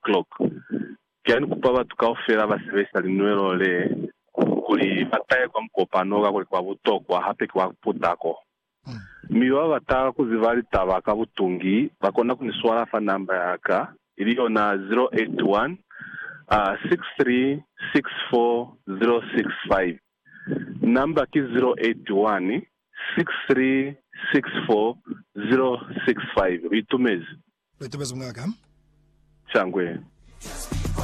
o'clock kiani kupava tukaofera vasivesa linuelo le kuli bataye kwa mkopanoga kuli kwa butokwa hape kwa putako miwa bataka kuzivali tabaka butungi bakona kuniswala fa namba yaka iliyo na 081 6364065 namba ki 081 6364065 Ritumezi mngaka Changwe